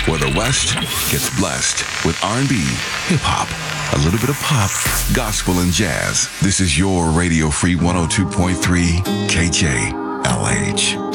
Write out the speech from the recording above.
where the West gets blessed with R&B, hip-hop, a little bit of pop, gospel, and jazz. This is your Radio Free 102.3 KJLH.